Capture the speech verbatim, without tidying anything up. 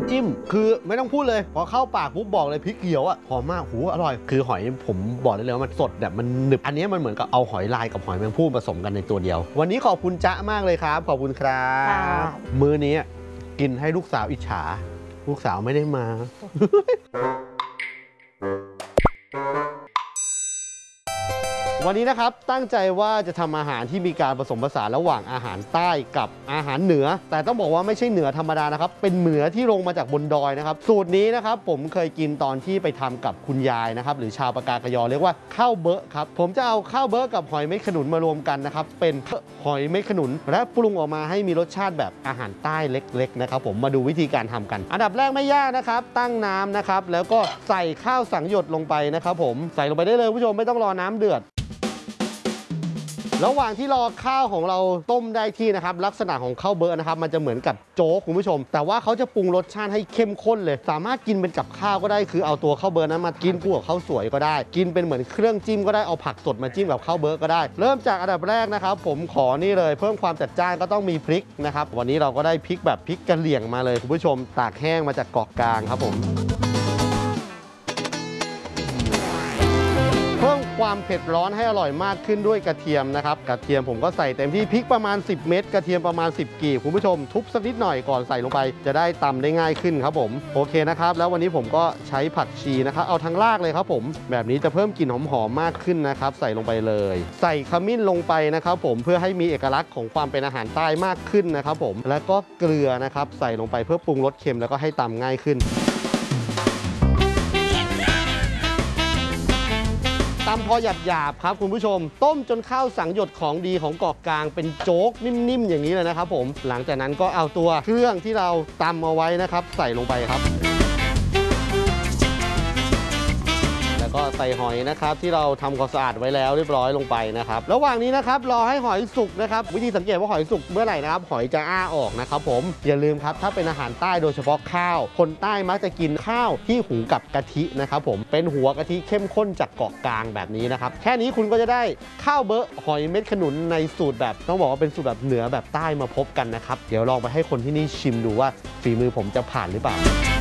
จิ้มคือไม่ต้องพูดเลยพอเข้าปากปุ๊บบอกเลยพริกเขียวอ่ะหอมมากหูอร่อยคือหอยผมบอกได้เลยว่ามันสดแบบมันหนึบอันนี้มันเหมือนกับเอาหอยลายกับหอยแมงภู่ผสมกันในตัวเดียววันนี้ขอบคุณจ๊ะมากเลยครับขอบคุณครับมื้อนี้กินให้ลูกสาวอิจฉาลูกสาวไม่ได้มา วันนี้นะครับตั้งใจว่าจะทำอาหารที่มีการผสมผสานระหว่างอาหารใต้กับอาหารเหนือแต่ต้องบอกว่าไม่ใช่เหนือธรรมดานะครับเป็นเหนือที่ลงมาจากบนดอยนะครับสูตรนี้นะครับผมเคยกินตอนที่ไปทำกับคุณยายนะครับหรือชาวปากากยอเรียกว่าข้าวเบอะครับผมจะเอาข้าวเบอะกับหอยเม็ดขนุนมารวมกันนะครับเป็นหอยเม็ดขนุนและปรุงออกมาให้มีรสชาติแบบอาหารใต้เล็กๆนะครับผมมาดูวิธีการทำกันอันดับแรกไม่ยากนะครับตั้งน้ำนะครับแล้วก็ใส่ข้าวสังหยดลงไปนะครับผมใส่ลงไปได้เลยผู้ชมไม่ต้องรอน้ำเดือดระหว่างที่รอข้าวของเราต้มได้ที่นะครับลักษณะของข้าวเบอร์นะครับมันจะเหมือนกับโจ๊กคุณผู้ชมแต่ว่าเขาจะปรุงรสชาติให้เข้มข้นเลยสามารถกินเป็นกับข้าวก็ได้คือเอาตัวข้าวเบอร์นั้นมากินคู่กับข้าวสวยก็ได้กินเป็นเหมือนเครื่องจิ้มก็ได้เอาผักสดมาจิ้มกับข้าวเบอร์ก็ได้เริ่มจากอันดับแรกนะครับผมขอนี่เลยเพิ่มความจัดจ้านก็ต้องมีพริกนะครับวันนี้เราก็ได้พริกแบบพริกกะเหรี่ยงมาเลยคุณผู้ชมตากแห้งมาจากเกาะกลางครับผมเพิ่มความเผ็ดร้อนให้อร่อยมากขึ้นด้วยกระเทียมนะครับกระเทียมผมก็ใส่เต็มที่พริกประมาณสิบเม็ดกระเทียมประมาณสิบกีบคุณผู้ชมทุบสักนิดหน่อยก่อนใส่ลงไปจะได้ตำได้ง่ายขึ้นครับผมโอเคนะครับแล้ววันนี้ผมก็ใช้ผักชีนะครับเอาทั้งรากเลยครับผมแบบนี้จะเพิ่มกลิ่นหอมๆมากขึ้นนะครับใส่ลงไปเลยใส่ขมิ้นลงไปนะครับผมเพื่อให้มีเอกลักษณ์ของความเป็นอาหารใต้มากขึ้นนะครับผมแล้วก็เกลือนะครับใส่ลงไปเพื่อปรุงรสเค็มแล้วก็ให้ตำง่ายขึ้นตำพอหยาบๆครับคุณผู้ชมต้มจนข้าวสังหยดของดีของเกาะกลางเป็นโจ๊กนิ่มๆอย่างนี้เลยนะครับผมหลังจากนั้นก็เอาตัวเครื่องที่เราตำเอาไว้นะครับใส่ลงไปครับแล้วก็ใส่หอยนะครับที่เราทำความสะอาดไว้แล้วเรียบร้อยลงไปนะครับระหว่างนี้นะครับรอให้หอยสุกนะครับวิธีสังเกตว่าหอยสุกเมื่อไหร่นะครับหอยจะอ้าออกนะครับผมอย่าลืมครับถ้าเป็นอาหารใต้โดยเฉพาะข้าวคนใต้มักจะกินข้าวที่หุงกับกะทินะครับผมเป็นหัวกะทิเข้มข้นจากเกาะกลางแบบนี้นะครับแค่นี้คุณก็จะได้ข้าวเบอะหอยเม็ดขนุนในสูตรแบบต้องบอกว่าเป็นสูตรแบบเหนือแบบใต้มาพบกันนะครับเดี๋ยวลองไปให้คนที่นี่ชิมดูว่าฝีมือผมจะผ่านหรือเปล่า